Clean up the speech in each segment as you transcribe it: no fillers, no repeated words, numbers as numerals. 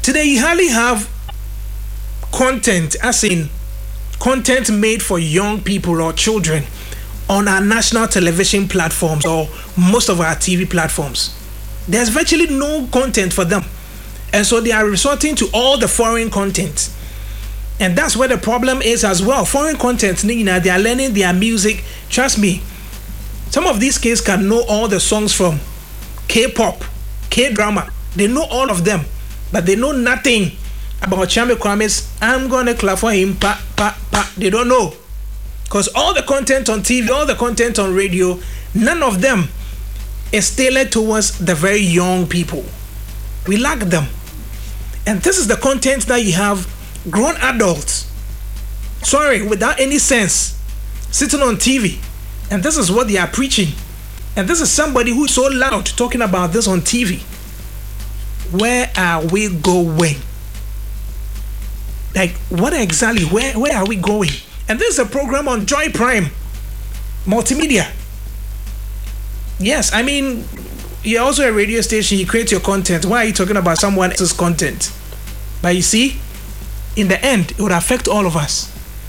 Today, you hardly have content, as in content made for young people or children on our national television platforms or most of our TV platforms. There's virtually no content for them. And so they are resorting to all the foreign content. And that's where the problem is as well. Foreign content, they are learning their music. Trust me, some of these kids can know all the songs from K-pop, K-drama. They know all of them, but they know nothing about Kwame Kwame's I'm Gonna Clap for Him, pa, pa, pa. They don't know. Because all the content on TV, all the content on radio, none of them is tailored towards the very young people. We lack them. And this is the content that you have grown adults, without any sense, sitting on TV. And this is what they are preaching. And this is somebody who is so loud talking about this on TV. Where are we going? Like, what exactly? Where are we going? And this is a program on Joy Prime Multimedia. Yes, I mean, you're also a radio station, you create your content. Why are you talking about someone else's content? But you see, in the end, it would affect all of us.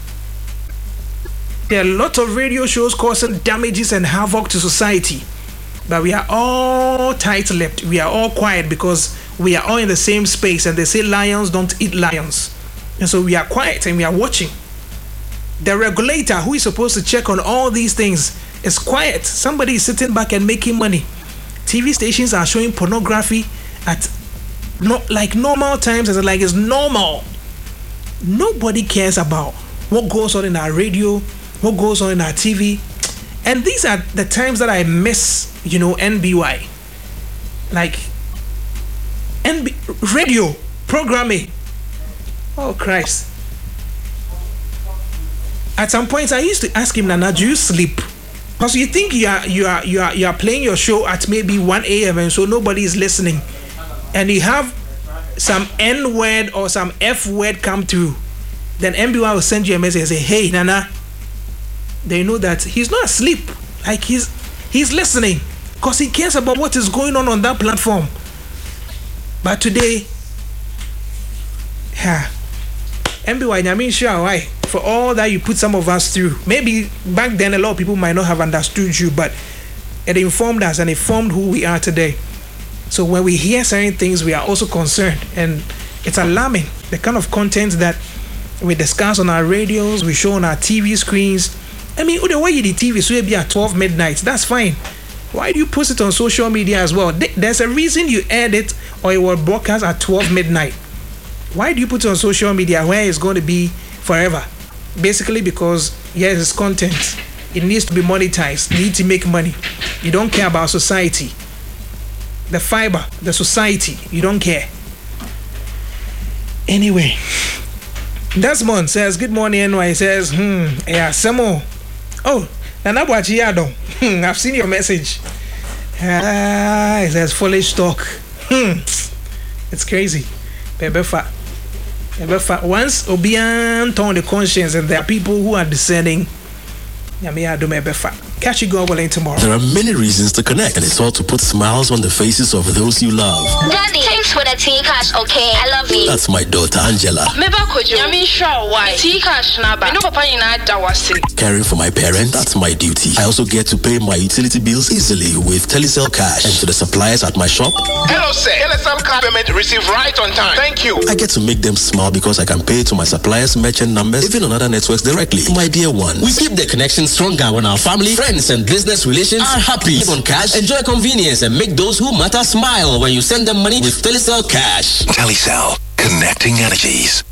There are a lot of radio shows causing damages and havoc to society. But we are all tight-lipped. We are all quiet because we are all in the same space. And they say lions don't eat lions. And so we are quiet and we are watching. The regulator who is supposed to check on all these things is quiet. Somebody is sitting back and making money. TV stations are showing pornography at like normal times, as like it's normal. Nobody cares about what goes on in our radio, what goes on in our TV. And these are the times that I miss, NBY. Like radio programming. Oh Christ. At some points I used to ask him, Nana, do you sleep? Because you think you are playing your show at maybe 1 a.m. and so nobody is listening. And you have some N word or some F word come through. Then MBY will send you a message and say, hey Nana. They know that he's not asleep. Like he's listening. Because he cares about what is going on that platform. But today, MBY, I mean, sure, why? For all that you put some of us through. Maybe back then a lot of people might not have understood you, but it informed us and it formed who we are today. So when we hear certain things, we are also concerned. And it's alarming, the kind of content that we discuss on our radios, we show on our TV screens. I mean, the way you the TV, so it be at 12 midnight, that's fine. Why do you post it on social media as well? There's a reason you aired it or it will broadcast at 12 midnight. Why do you put it on social media where it's going to be forever? Basically because, yes, it's content. It needs to be monetized. You need to make money. You don't care about society. The fiber, the society, you don't care. Anyway, Desmond says, good morning, NY. He says, yeah, Samo. Oh, I've seen your message. It says, foolish talk. It's crazy. Once Obian turned the conscience, and there are people who are discerning. Catch you go tomorrow. There are many reasons to connect, and it's all to put smiles on the faces of those you love. Daddy, thanks for the tea cash, okay? I love you. That's my daughter Angela. Caring for my parents, that's my duty. I also get to pay my utility bills easily with Telecel Cash. And to the suppliers at my shop, hello sir, Telecel card payment received right on time. Thank you. I get to make them smile because I can pay to my suppliers' merchant numbers, even on other networks directly. My dear ones, we keep the connection stronger when our family, friends, and business relations are happy. Live on cash, enjoy convenience, and make those who matter smile when you send them money with Telecel Cash. Telecel, connecting energies.